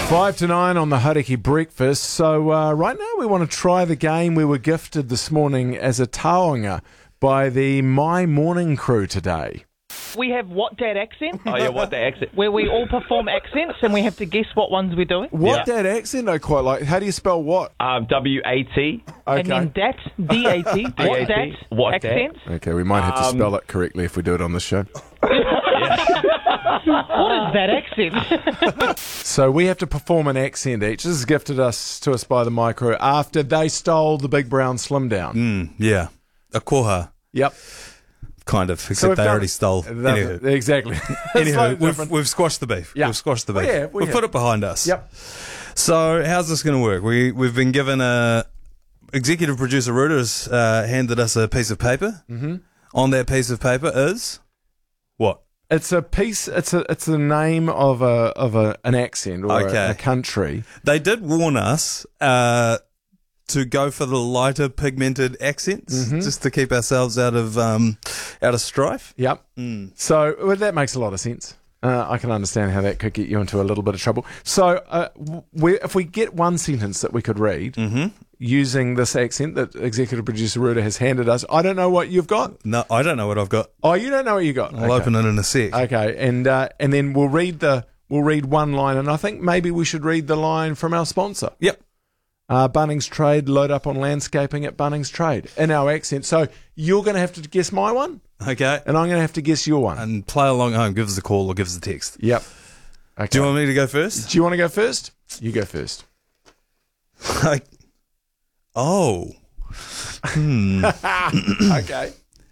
5 to 9 on the Hauriki Breakfast. So right now we want to try the game we were gifted this morning as a taonga by the My Morning crew today. We have What Dad accent. Oh, yeah, what the accent? Where we all perform accents and we have to guess what ones we're doing. What that accent I quite like. How do you spell what? W-A-T. And then dat, D-A-T, what dat, What dat. accent. Okay, we might have to spell it correctly if we do it on the show. What is that accent? So we have to perform an accent each. This is gifted to us by the My crew after they stole the Big Brown Slim Down. Yeah. A koha, Yep. kind of, So except we've they done- already stole. Anywho, Exactly. Anywho, we've squashed the beef. Yeah. We've squashed the beef. We have. We've put it behind us. Yep. So how's this going to work? We've been given executive producer Ruder's handed us a piece of paper. Mm-hmm. On that piece of paper is what? It's a piece. It's the name of an accent or Okay. a country. They did warn us to go for the lighter pigmented accents, just to keep ourselves out of strife. Yep. So well, that makes a lot of sense. I can understand how that could get you into a little bit of trouble. So if we get one sentence that we could read using this accent that executive producer Ruder has handed us, I don't know what you've got. No, I don't know what I've got. Oh, you don't know what you got. I'll open it in a sec. Okay, and then we'll read one line, and I think maybe we should read the line from our sponsor. Yep. Bunnings Trade, load up on landscaping at Bunnings Trade in our accent. So you're going to have to guess my one, Okay. and I'm going to have to guess your one. And play along at home. Give us a call or give us a text. Yep. Okay. Do you want me to go first? Do you want to go first? You go first. Oh. Okay.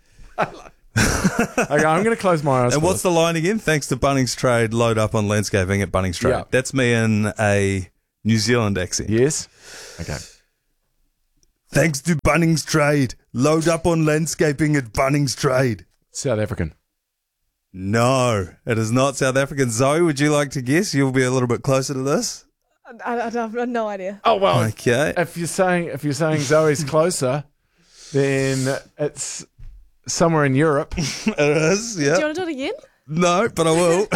Okay, I'm going to close my eyes. And what's first. the line again? Thanks to Bunnings Trade, load up on landscaping at Bunnings Trade. Yeah. That's me in a New Zealand accent. Yes. Okay. Thanks to Bunnings Trade, load up on landscaping at Bunnings Trade. South African. No, it is not South African. Zoe, would you like to guess? You'll be a little bit closer to this. I have no idea. Oh well. Okay. If you're saying Zoe's closer, then it's somewhere in Europe. It is, yeah. Do you want to do it again? No, but I will.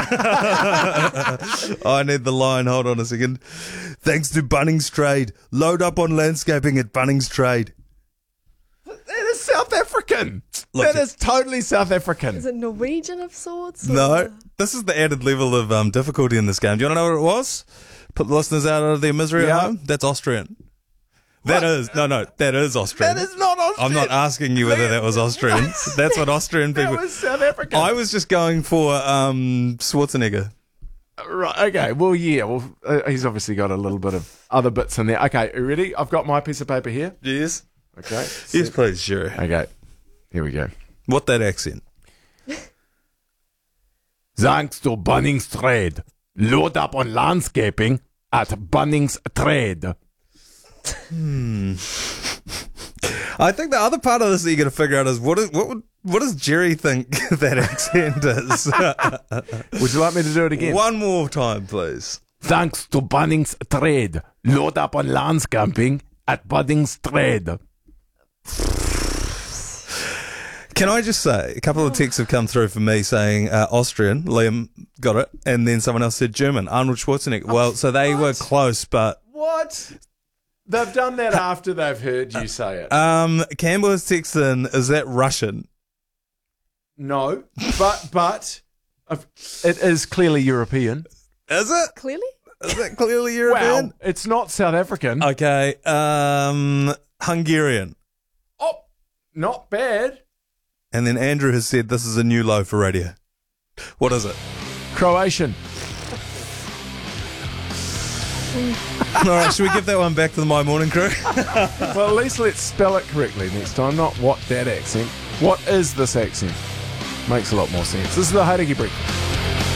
I need the line. Hold on a second. Thanks to Bunnings Trade, load up on landscaping at Bunnings Trade. That is South African. Look, that is totally South African. Is it Norwegian of sorts? No, this is the added level of difficulty in this game. Do you want to know what it was? Put the listeners out of their misery Yeah. at home? That's Austrian. That is Austrian. That is not Austrian. I'm not asking you whether that was Austrian. That's what Austrian people... That was South African. I was just going for Schwarzenegger. Right, okay. Well, yeah. Well, he's obviously got a little bit of other bits in there. Okay, you ready? I've got my piece of paper here. Yes. Okay. Yes, please, sure. Okay. Here we go. What that accent? Thanks to Bunnings Trade. Load up on landscaping at Bunnings Trade. I think the other part of this that you got to figure out is what does Jerry think that accent is? Would you like me to do it again? One more time, please. Thanks to Bunnings Trade. Load up on landscaping at Bunnings Trade. Can I just say, a couple of texts have come through for me saying Austrian, Liam got it, and then someone else said German, Arnold Schwarzenegger. Well, so they were close, but... What? They've done that after they've heard you say it. Campbell has texted in, is that Russian? No, but it is clearly European. Is it? Clearly? Is that clearly European? Well, it's not South African. Okay, Hungarian. Oh, not bad. And then Andrew has said this is a new low for radio. What is it? Croatian. All right, should we give that one back to the My Morning crew? Well, at least let's spell it correctly next time, not what that accent. What is this accent? Makes a lot more sense. This is the Hauriki Breakfast.